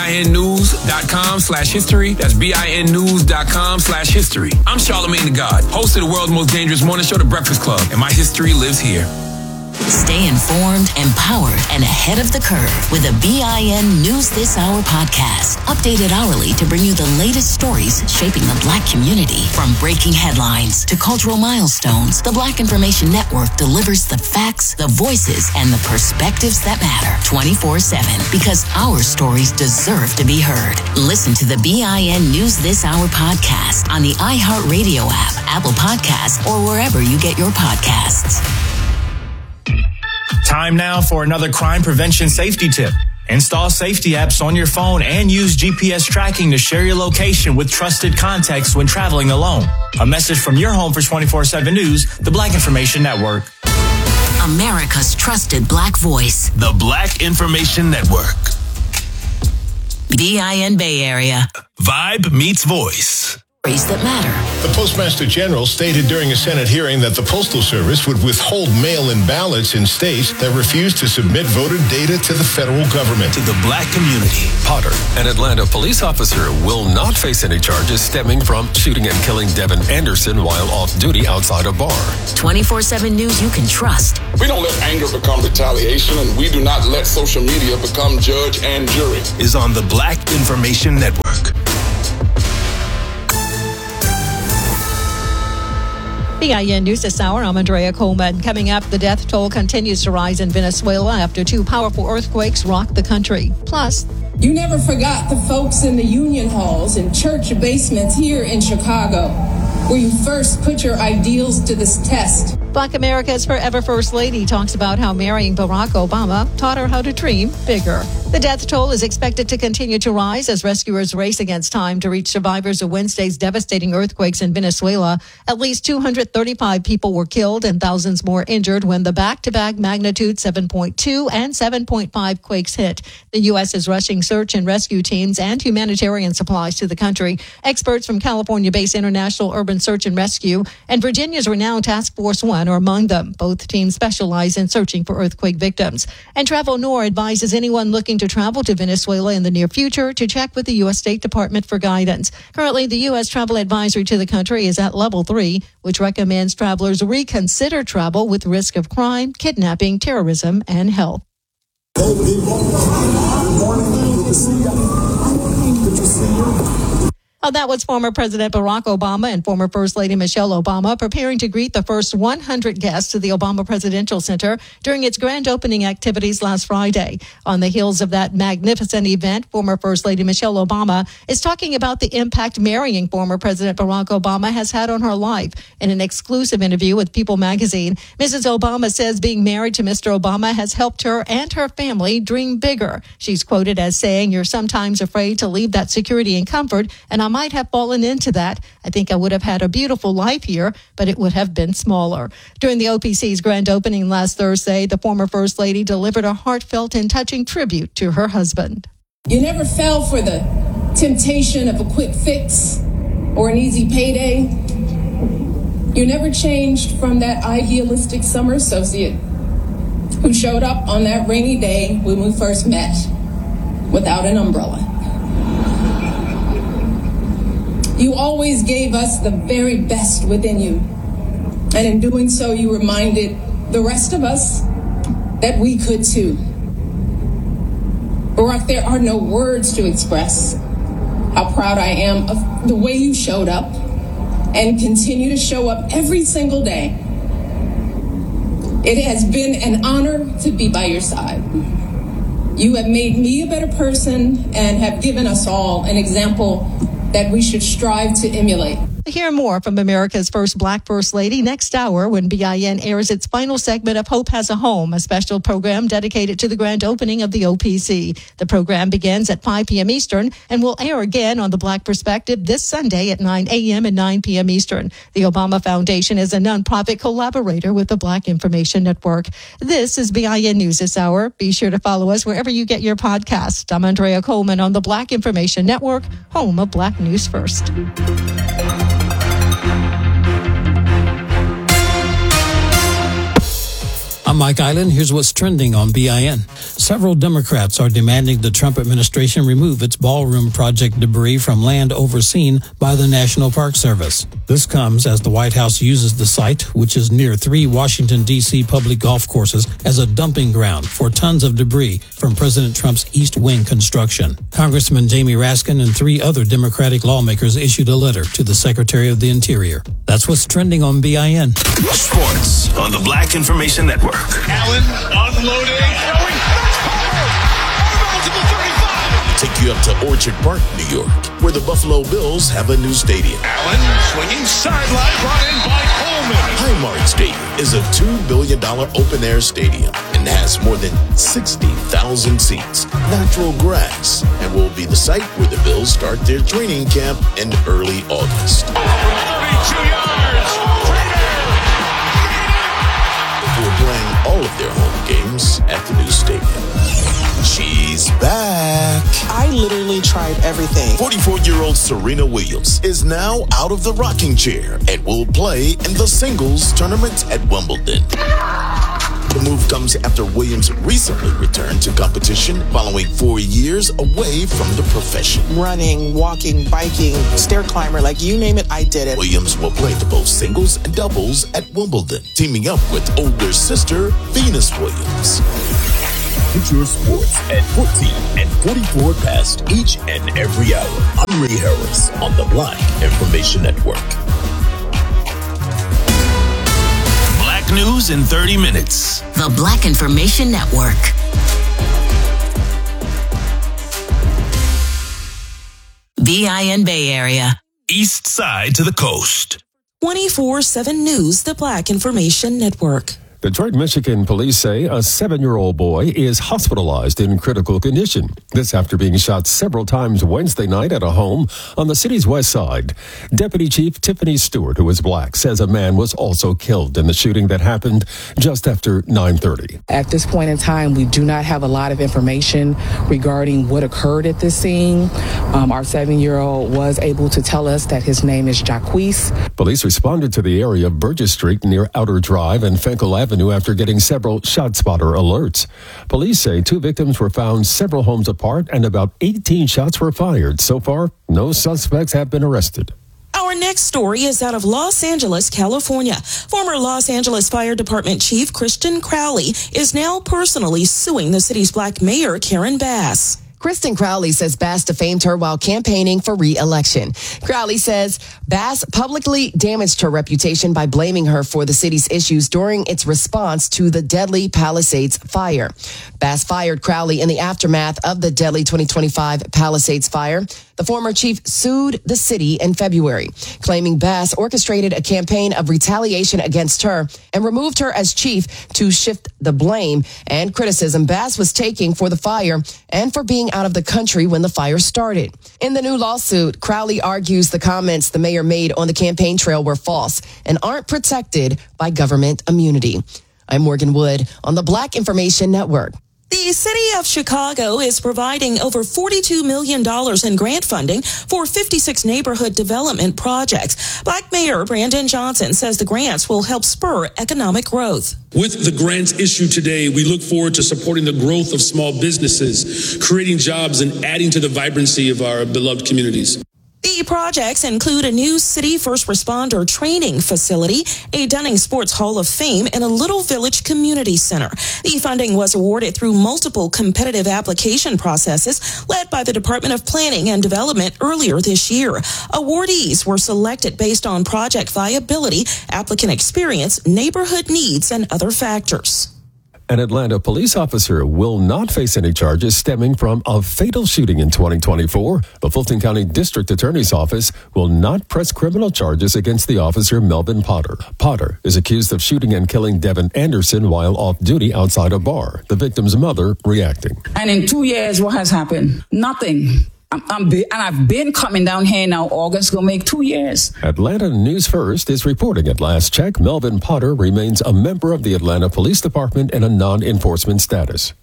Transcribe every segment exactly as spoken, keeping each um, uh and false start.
BINnews.com slash history. That's BINnews.com slash history. I'm Charlamagne the God, host of the world's most dangerous morning show, The Breakfast Club, and my history lives here. Stay informed, empowered, and ahead of the curve with the B I N News This Hour podcast. Updated hourly to bring you the latest stories shaping the Black community. From breaking headlines to cultural milestones, the Black Information Network delivers the facts, the voices, and the perspectives that matter twenty-four seven because our stories deserve to be heard. Listen to the B I N News This Hour podcast on the iHeartRadio app, Apple Podcasts, or wherever you get your podcasts. Time now for another crime prevention safety tip. Install safety apps on your phone and use G P S tracking to share your location with trusted contacts when traveling alone. A message from your home for twenty-four seven News, the Black Information Network. America's trusted Black voice. The Black Information Network. B I N Bay Area. Vibe meets voice. Stories that matter. The Postmaster General stated during a Senate hearing that the Postal Service would withhold mail-in ballots in states that refuse to submit voter data to the federal government. To the Black community. Potter, an Atlanta police officer, will not face any charges stemming from shooting and killing Devin Anderson while off duty outside a bar. twenty-four seven News you can trust. We don't let anger become retaliation, and we do not let social media become judge and jury. Is on the Black Information Network. B I N News this hour, I'm Andrea Coleman. Coming up, the death toll continues to rise in Venezuela after two powerful earthquakes rocked the country. Plus, you never forgot the folks in the union halls and church basements here in Chicago, where you first put your ideals to this test. Black America's forever First Lady talks about how marrying Barack Obama taught her how to dream bigger. The death toll is expected to continue to rise as rescuers race against time to reach survivors of Wednesday's devastating earthquakes in Venezuela. At least two hundred thirty-five people were killed and thousands more injured when the back-to-back magnitude seven point two and seven point five quakes hit. The U S is rushing search and rescue teams and humanitarian supplies to the country. Experts from California-based International Urban Search and Rescue and Virginia's renowned Task Force One are among them. Both teams specialize in searching for earthquake victims. And Travel Nor advises anyone looking to travel to Venezuela in the near future to check with the U S State Department for guidance. Currently, the U S travel advisory to the country is at level three, which recommends travelers reconsider travel with risk of crime, kidnapping, terrorism, and health. Hey, people. Good morning. Good to see you. Good to see you. Oh, that was former President Barack Obama and former First Lady Michelle Obama preparing to greet the first one hundred guests to the Obama Presidential Center during its grand opening activities last Friday. On the heels of that magnificent event, former First Lady Michelle Obama is talking about the impact marrying former President Barack Obama has had on her life. In an exclusive interview with People magazine, Missus Obama says being married to Mister Obama has helped her and her family dream bigger. She's quoted as saying, "You're sometimes afraid to leave that security and comfort, and I'm might have fallen into that. I think I would have had a beautiful life here, but it would have been smaller." During the O P C's grand opening last Thursday, the former First Lady delivered a heartfelt and touching tribute to her husband. You never fell for the temptation of a quick fix or an easy payday. You never changed from that idealistic summer associate who showed up on that rainy day when we first met without an umbrella. You always gave us the very best within you. And in doing so, you reminded the rest of us that we could too. Barack, there are no words to express how proud I am of the way you showed up and continue to show up every single day. It has been an honor to be by your side. You have made me a better person and have given us all an example that we should strive to emulate. Hear more from America's first Black First Lady next hour when B I N airs its final segment of Hope Has a Home, a special program dedicated to the grand opening of the O P C. The program begins at five p.m. Eastern and will air again on the Black Perspective this Sunday at nine a.m. and nine p.m. Eastern. The Obama Foundation is a nonprofit collaborator with the Black Information Network. This is B I N News this hour. Be sure to follow us wherever you get your podcast. I'm Andrea Coleman on the Black Information Network, home of Black News First. I'm Mike Island. Here's what's trending on B I N. Several Democrats are demanding the Trump administration remove its ballroom project debris from land overseen by the National Park Service. This comes as the White House uses the site, which is near three Washington, D C public golf courses, as a dumping ground for tons of debris from President Trump's East Wing construction. Congressman Jamie Raskin and three other Democratic lawmakers issued a letter to the Secretary of the Interior. That's what's trending on B I N. Sports on the Black Information Network. Allen unloading. Take you up to Orchard Park, New York, where the Buffalo Bills have a new stadium. Allen swinging sideline, brought in by Coleman. Highmark Stadium is a two billion dollars open-air stadium and has more than sixty thousand seats, natural grass, and will be the site where the Bills start their training camp in early August. thirty-two yards. Before playing all of their home games at the new stadium. She's back. I literally tried everything. forty-four-year-old Serena Williams is now out of the rocking chair and will play in the singles tournament at Wimbledon. The move comes after Williams recently returned to competition following four years away from the profession. Running, walking, biking, stair climber, like you name it, I did it. Williams will play the both singles and doubles at Wimbledon, teaming up with older sister Venus Williams. Get your sports at fourteen and forty-four past each and every hour. I'm Ray Harris on the Black Information Network. Black news in thirty minutes. The Black Information Network. B I N Bay Area. East side to the coast. twenty-four seven News, the Black Information Network. Detroit, Michigan police say a seven-year-old boy is hospitalized in critical condition. This after being shot several times Wednesday night at a home on the city's west side. Deputy Chief Tiffany Stewart, who is black, says a man was also killed in the shooting that happened just after nine thirty. At this point in time, we do not have a lot of information regarding what occurred at this scene. Um, our seven-year-old was able to tell us that his name is Jacquees. Police responded to the area of Burgess Street near Outer Drive and Fenkell Avenue after getting several ShotSpotter alerts. Police say two victims were found several homes apart and about eighteen shots were fired. So far, no suspects have been arrested. Our next story is out of Los Angeles, California. Former Los Angeles Fire Department Chief Kristen Crowley is now personally suing the city's black mayor, Karen Bass. Kristen Crowley says Bass defamed her while campaigning for re-election. Crowley says Bass publicly damaged her reputation by blaming her for the city's issues during its response to the deadly Palisades fire. Bass fired Crowley in the aftermath of the deadly twenty twenty-five Palisades fire. The former chief sued the city in February, claiming Bass orchestrated a campaign of retaliation against her and removed her as chief to shift the blame and criticism Bass was taking for the fire and for being out of the country when the fire started. In the new lawsuit, Crowley argues the comments the mayor made on the campaign trail were false and aren't protected by government immunity. I'm Morgan Wood on the Black Information Network. The city of Chicago is providing over forty-two million dollars in grant funding for fifty-six neighborhood development projects. Black Mayor Brandon Johnson says the grants will help spur economic growth. With the grants issued today, we look forward to supporting the growth of small businesses, creating jobs, and adding to the vibrancy of our beloved communities. The projects include a new city first responder training facility, a Dunning Sports Hall of Fame, and a Little Village Community Center. The funding was awarded through multiple competitive application processes led by the Department of Planning and Development earlier this year. Awardees were selected based on project viability, applicant experience, neighborhood needs, and other factors. An Atlanta police officer will not face any charges stemming from a fatal shooting in twenty twenty-four. The Fulton County District Attorney's Office will not press criminal charges against the officer Melvin Potter. Potter is accused of shooting and killing Devin Anderson while off duty outside a bar. The victim's mother reacting. And in two years, what has happened? Nothing. I'm, I'm be, and I've been coming down here now. August will make two years. Atlanta News First is reporting at last check, Melvin Potter remains a member of the Atlanta Police Department in a non-enforcement status.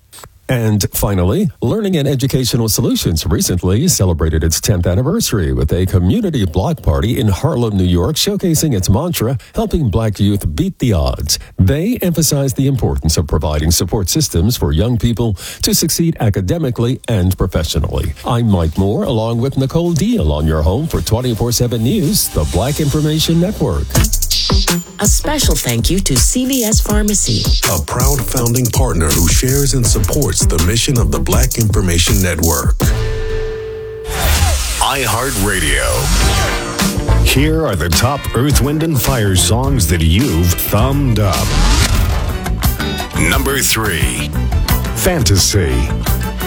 And finally, Learning and Educational Solutions recently celebrated its tenth anniversary with a community block party in Harlem, New York, showcasing its mantra, helping Black youth beat the odds. They emphasize the importance of providing support systems for young people to succeed academically and professionally. I'm Mike Moore, along with Nicole Deal on your home for twenty-four seven News, the Black Information Network. A special thank you to C V S Pharmacy, a proud founding partner who shares and supports the mission of the Black Information Network. iHeartRadio. Here are the top Earth, Wind, and Fire songs that you've thumbed up. Number three. Fantasy.